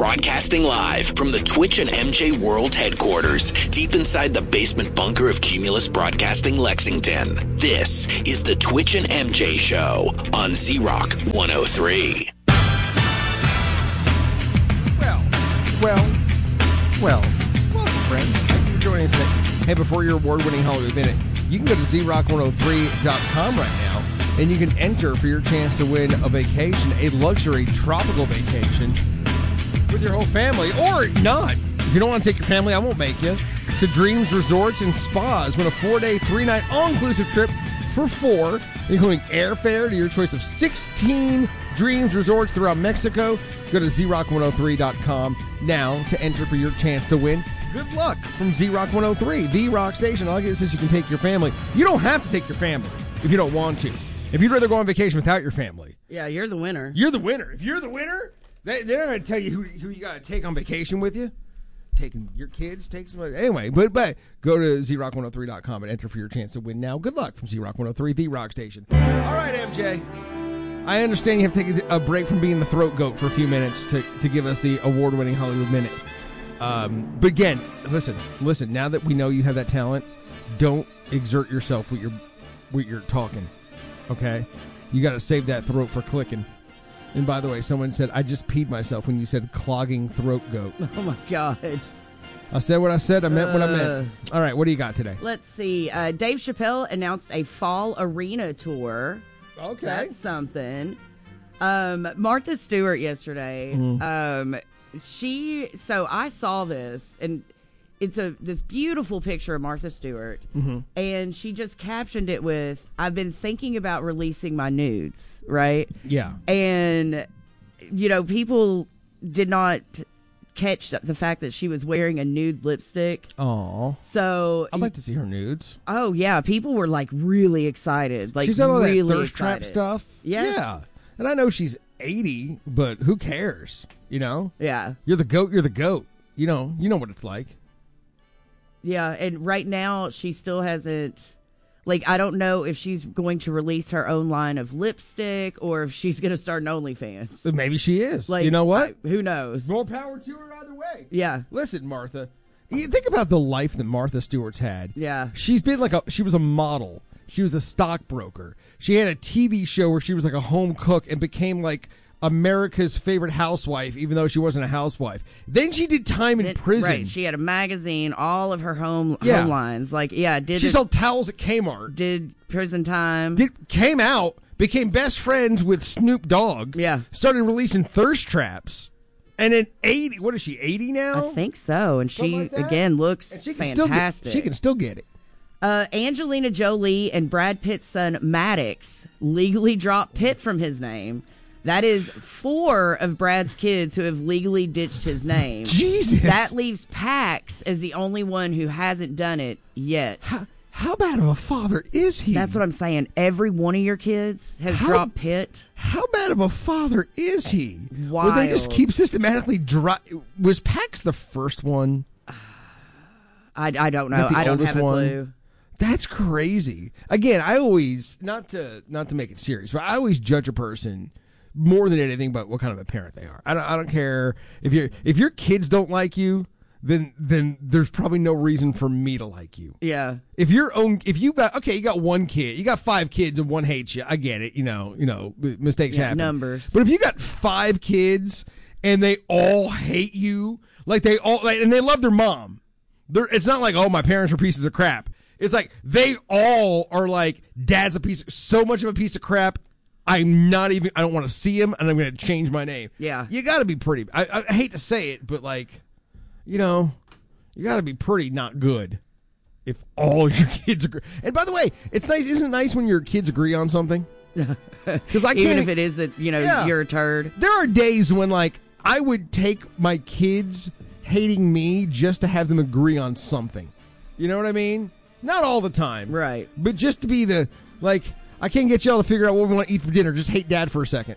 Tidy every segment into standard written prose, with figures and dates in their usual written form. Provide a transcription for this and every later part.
broadcasting live from the Twitch and MJ World headquarters, deep inside the basement bunker of Cumulus Broadcasting Lexington. This is the Twitch and MJ Show on Z-Rock 103. Well, welcome, friends. Thank you for joining us today. Hey, before your award-winning Hollywood Minute, you can go to zrock103.com right now, and you can enter for your chance to win a vacation, a luxury tropical vacation with your whole family, or not. If you don't want to take your family, I won't make you. To Dreams Resorts and Spas. Win a 4-day, 3-night, all-inclusive trip for 4, including airfare to your choice of 16 Dreams Resorts throughout Mexico. Go to zrock103.com now to enter for your chance to win. Good luck from Z-Rock 103, the rock station. All I get is you can take your family. You don't have to take your family if you don't want to. If you'd rather go on vacation without your family. Yeah, you're the winner. You're the winner. If you're the winner, they're going to tell you who you got to take on vacation with you. Taking your kids, take somebody. Anyway, but go to zrock103.com and enter for your chance to win now. Good luck from Z-Rock 103, the rock station. All right, MJ. I understand you have to take a break from being the throat goat for a few minutes to give us the award-winning Hollywood Minute. But again, listen. Now that we know you have that talent, don't exert yourself with your talking. Okay, you got to save that throat for clicking. And by the way, someone said I just peed myself when you said clogging throat goat. Oh my God! I said what I said. I meant what I meant. All right, what do you got today? Let's see. Dave Chappelle announced a fall arena tour. Okay, that's something. Martha Stewart yesterday. Mm-hmm. So I saw this, and it's this beautiful picture of Martha Stewart, mm-hmm. and she just captioned it with, "I've been thinking about releasing my nudes," right? Yeah. And, people did not catch the fact that she was wearing a nude lipstick. Aw. So I'd like to see her nudes. Oh, yeah. People were, really excited. She's done all really that thirst excited. trap stuff. Yes. Yeah. And I know she's 80, but who cares? Yeah. You're the goat. You're the goat. You know what it's like. Yeah, and right now she still hasn't, I don't know if she's going to release her own line of lipstick or if she's going to start an OnlyFans. Maybe she is. You know what? Who knows? More power to her either way. Yeah. Listen, Martha, you think about the life that Martha Stewart's had. Yeah. She's been she was a model. She was a stockbroker. She had a TV show where she was like a home cook and became America's favorite housewife, even though she wasn't a housewife. Then she did time in prison. Right, she had a magazine, all of her home lines. She sold towels at Kmart. Did prison time. Came out, became best friends with Snoop Dogg. Yeah. Started releasing thirst traps. And then 80, what is she, 80 now? I think so. And she, again, looks fantastic. She can still get it. Angelina Jolie and Brad Pitt's son, Maddox, legally dropped Pitt from his name. That is 4 of Brad's kids who have legally ditched his name. Jesus. That leaves Pax as the only one who hasn't done it yet. How bad of a father is he? That's what I'm saying. Every one of your kids has dropped Pitt. How bad of a father is he? Wild. Will they just keep systematically Was Pax the first one? I don't know. I don't have a clue. That's crazy. Again, I always, not to make it serious, but I always judge a person more than anything but what kind of a parent they are. I don't care if your kids don't like you, then there's probably no reason for me to like you. Yeah. If you got one kid, you got 5 kids and one hates you. I get it. Mistakes happen. Numbers. But if you got 5 kids and they all hate you, and they love their mom, it's not like, oh, my parents are pieces of crap. It's like they all are like, dad's so much of a piece of crap. I don't want to see him, and I'm going to change my name. Yeah. You got to be pretty, I hate to say it, but you got to be pretty not good if all your kids agree. And by the way, it's nice, isn't it nice when your kids agree on something? Because even if it is that, you're a turd. There are days when, I would take my kids hating me just to have them agree on something. You know what I mean? Not all the time. Right. But just to be I can't get y'all to figure out what we want to eat for dinner. Just hate dad for a second.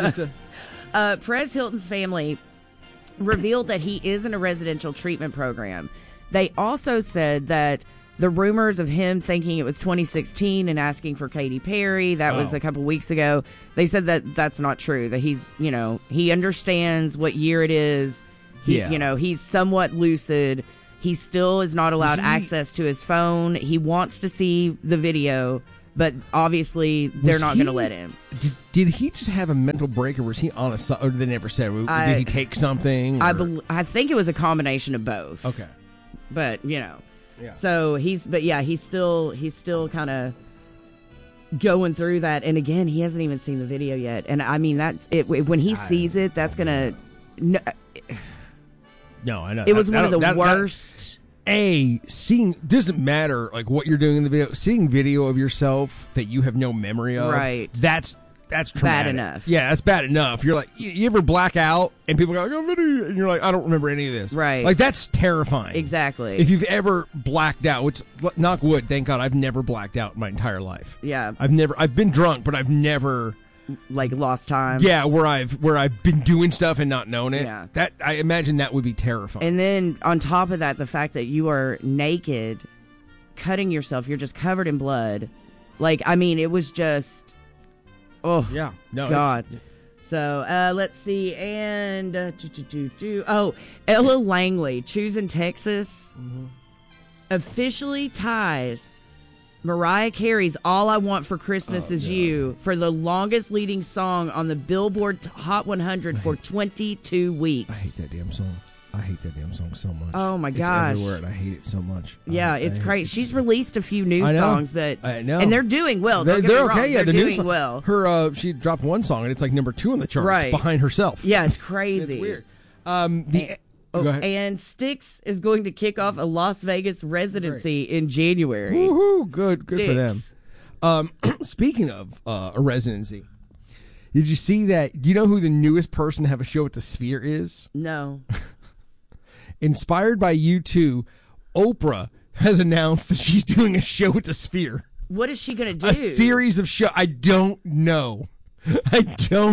Perez Hilton's family revealed that he is in a residential treatment program. They also said that the rumors of him thinking it was 2016 and asking for Katy Perry, that was a couple weeks ago. They said that that's not true, that he's, he understands what year it is. He's somewhat lucid. He still is not allowed access to his phone. He wants to see the video, but obviously they're not going to let him. Did he just have a mental break, or was he on or they never said? Did he take something? I think it was a combination of both. Okay. But, Yeah. So he's still kind of going through that. And again, he hasn't even seen the video yet. And I mean, that's it. When he sees it, that's going to... No, I know. It was one of the worst. Seeing doesn't matter like what you're doing in the video. Seeing video of yourself that you have no memory of, right? That's traumatic. Bad enough. Yeah, that's bad enough. You're like, you ever black out and people go, "Oh, video," and you're like, I don't remember any of this. Right. Like that's terrifying. Exactly. If you've ever blacked out, which knock wood, thank God, I've never blacked out in my entire life. Yeah. I've been drunk, but I've never. Like lost time. Yeah, where I've been doing stuff and not known it. Yeah. That I imagine that would be terrifying. And then on top of that, the fact that you are naked, cutting yourself, you're just covered in blood. Like, I mean, it was just, oh yeah, no, God. So let's see, and Ella Langley, choosing Texas, officially ties Mariah Carey's All I Want for Christmas Is You for the longest leading song on the Billboard Hot 100 for 22 weeks. I hate that damn song. I hate that damn song so much. Oh, my gosh. It's everywhere, and I hate it so much. Yeah, it's crazy. She's released a few new songs, but I know. And they're doing well. They're okay. Wrong. Yeah, they're doing well. Her, she dropped one song, and it's like number 2 on the charts, right behind herself. Yeah, it's crazy. It's weird. Go ahead. And Styx is going to kick off a Las Vegas residency in January. Woohoo! Good for them. Speaking of a residency, did you see that? Do you know who the newest person to have a show at the Sphere is? No. Inspired by U2, Oprah has announced that she's doing a show at the Sphere. What is she going to do? A series of shows. I don't know. But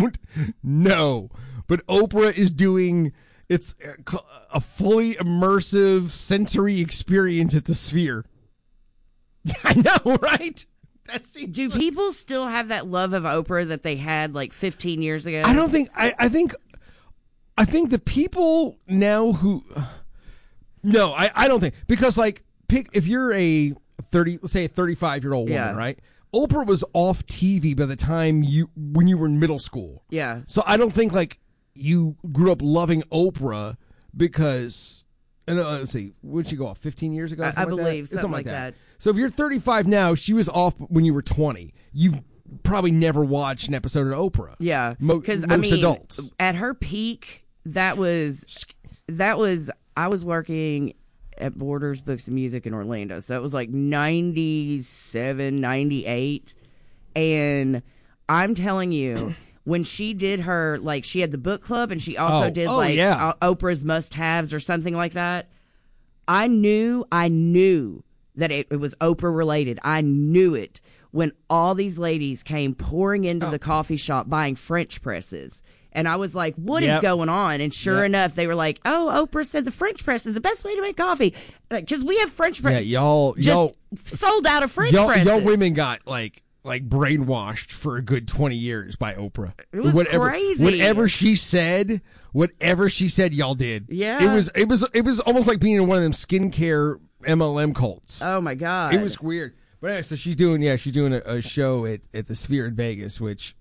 Oprah is doing... It's a fully immersive sensory experience at the Sphere. I know, right? Do people still have that love of Oprah that they had like 15 years ago? I don't think. I think the people now who. No, I don't think, because like if you're a 35-year-old woman, right? Oprah was off TV by the time when you were in middle school. Yeah. So I don't think like you grew up loving Oprah because, let's see, when did she go off? 15 years ago? I believe something like that. So if you're 35 now, she was off when you were 20. You've probably never watched an episode of Oprah. Yeah, because most adults at her peak, that was. I was working at Borders Books and Music in Orlando, so it was like 97, 98, and I'm telling you. When she did her, like, she had the book club and she also did, Oprah's must-haves or something like that. I knew that it was Oprah-related. I knew it when all these ladies came pouring into the coffee shop buying French presses. And I was like, what is going on? And sure enough, they were like, oh, Oprah said the French press is the best way to make coffee. Because we have French presses. Yeah, y'all sold out of French presses. Y'all women got, like brainwashed for a good 20 years by Oprah. It was crazy. Whatever she said, y'all did. Yeah. It was almost like being in one of them skincare MLM cults. Oh my God. It was weird. But anyway, so she's doing a show at the Sphere in Vegas, which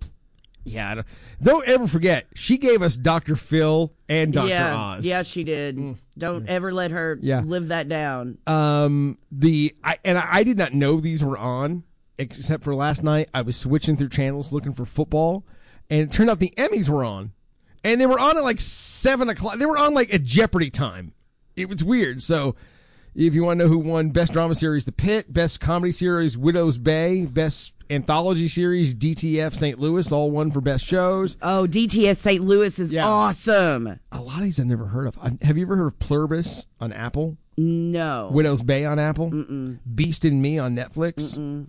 don't ever forget, she gave us Dr. Phil and Dr. Oz. Yeah, she did. Don't ever let her live that down. I did not know these were on. Except for last night, I was switching through channels looking for football, and it turned out the Emmys were on. And they were on at like 7 o'clock. They were on like at Jeopardy time. It was weird. So if you want to know who won Best Drama Series, The Pit, Best Comedy Series, Widow's Bay, Best Anthology Series, DTF St. Louis, all won for Best Shows. Oh, DTF St. Louis is awesome. A lot of these I've never heard of. Have you ever heard of Pluribus on Apple? No. Widow's Bay on Apple? Mm-mm. Beast in Me on Netflix? Mm-mm.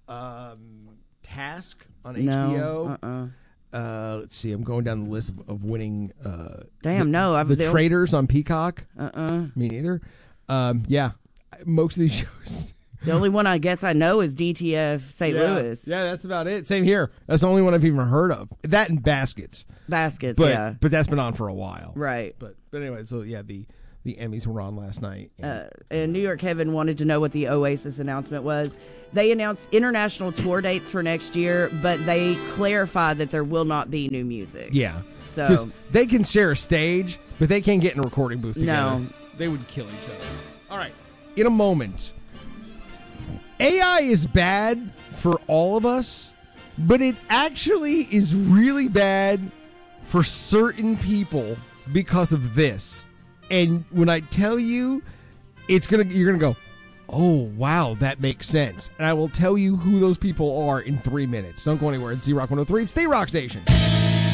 Task on HBO. No. Let's see. I'm going down the list of winning. The Traitors on Peacock. Me neither. Most of these shows. The only one I guess I know is DTF St. Louis. Yeah, that's about it. Same here. That's the only one I've even heard of. That and Baskets. Baskets, But, yeah. But that's been on for a while. Right. But anyway, so yeah, the Emmys were on last night. And New York Kevin wanted to know what the Oasis announcement was. They announced international tour dates for next year, but they clarified that there will not be new music. Yeah. So 'cause they can share a stage, but they can't get in a recording booth together. No. They would kill each other. All right. In a moment, AI is bad for all of us, but it actually is really bad for certain people because of this. And when I tell you, you're gonna go, oh wow, that makes sense. And I will tell you who those people are in 3 minutes. Don't go anywhere. It's Z-Rock 103. It's the Rock Station.